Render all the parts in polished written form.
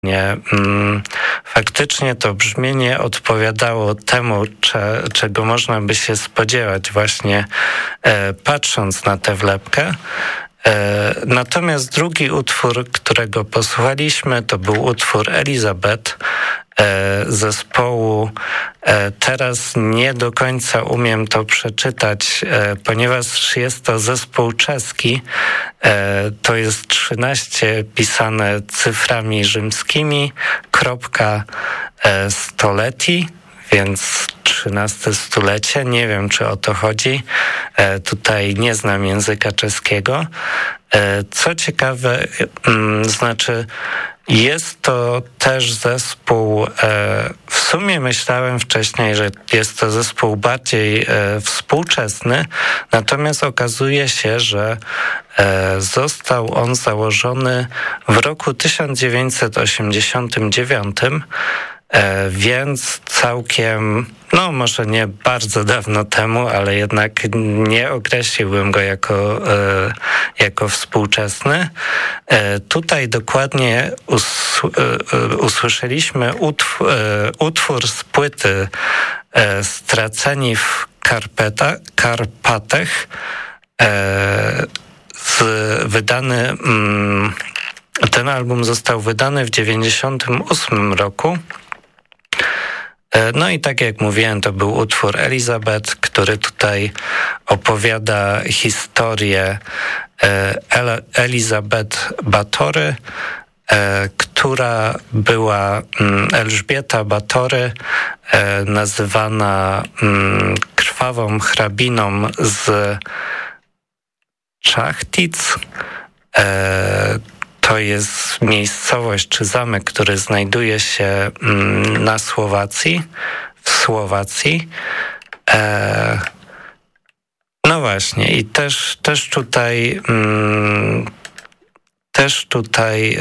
Faktycznie to brzmienie odpowiadało temu, czego można by się spodziewać właśnie patrząc na tę wlepkę. Natomiast drugi utwór, którego posłuchaliśmy, to był utwór Elizabeth zespołu. Teraz nie do końca umiem to przeczytać, ponieważ jest to zespół czeski. To jest 13 pisane cyframi rzymskimi, stoleti, więc 13 stulecie. Nie wiem, czy o to chodzi. Tutaj nie znam języka czeskiego. Co ciekawe, znaczy jest to też zespół, w sumie myślałem wcześniej, że jest to zespół bardziej współczesny, natomiast okazuje się, że został on założony w roku 1989, więc całkiem, może nie bardzo dawno temu, ale jednak nie określiłbym go jako współczesny. Tutaj dokładnie usłyszeliśmy utwór z płyty Straceni w Karpatach, ten album został wydany w 1998 roku. No i tak jak mówiłem, to był utwór Elizabeth, który tutaj opowiada historię Elizabeth Batory, która była Elżbieta Batory, nazywana krwawą hrabiną z Czachtic. To jest miejscowość czy zamek, który znajduje się na Słowacji, w Słowacji. No właśnie i też tutaj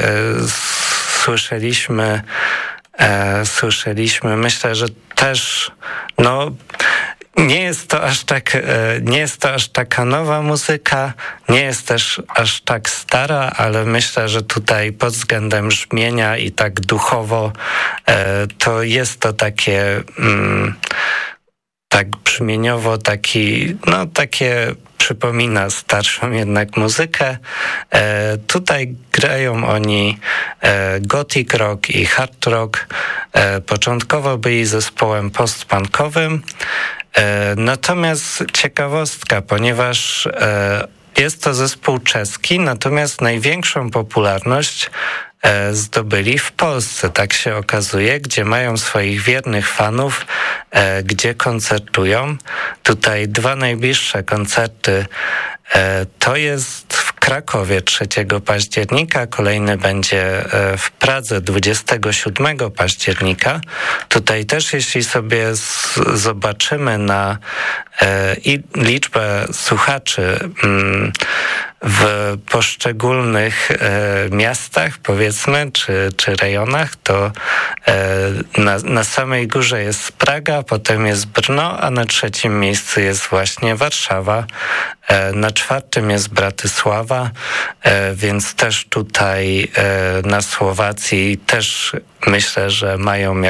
słyszeliśmy, myślę, że też nie jest to aż taka nowa muzyka, nie jest też aż tak stara, ale myślę, że tutaj pod względem brzmienia i tak duchowo to jest to takie tak brzmieniowo takie przypomina starszą jednak muzykę. Tutaj grają oni gothic rock i hard rock. Początkowo byli zespołem postpunkowym. Natomiast ciekawostka, ponieważ jest to zespół czeski, natomiast największą popularność zdobyli w Polsce, tak się okazuje, gdzie mają swoich wiernych fanów, gdzie koncertują. Tutaj 2 najbliższe koncerty to jest w Krakowie 3 października, kolejny będzie w Pradze 27 października. Tutaj też, jeśli sobie zobaczymy na liczbę słuchaczy w poszczególnych miastach, powiedzmy, czy rejonach, to na samej górze jest Praga, potem jest Brno, a na 3 miejscu jest właśnie Warszawa. Na 4 jest Bratysława, więc też tutaj na Słowacji też myślę, że mają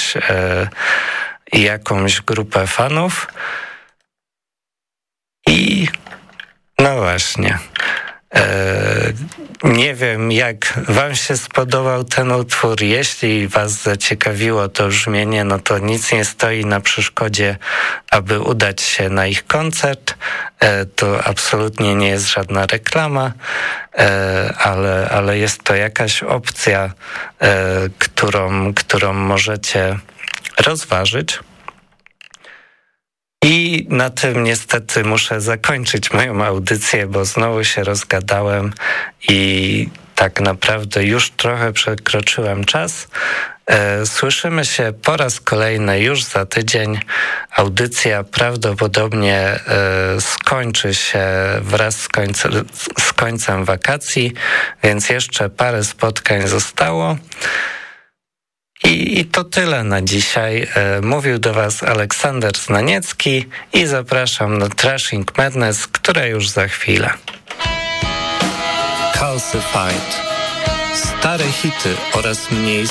jakąś grupę fanów. I no właśnie, nie wiem, jak wam się spodobał ten utwór. Jeśli was zaciekawiło to brzmienie, no to nic nie stoi na przeszkodzie, aby udać się na ich koncert. To absolutnie nie jest żadna reklama, ale jest to jakaś opcja, którą możecie rozważyć. I na tym niestety muszę zakończyć moją audycję, bo znowu się rozgadałem i tak naprawdę już trochę przekroczyłem czas. Słyszymy się po raz kolejny już za tydzień. Audycja prawdopodobnie skończy się wraz z końcem wakacji, więc jeszcze parę spotkań zostało. I to tyle na dzisiaj. Mówił do was Aleksander Znaniecki i zapraszam na Trashing Madness, które już za chwilę. Calcified. stare hity oraz mniej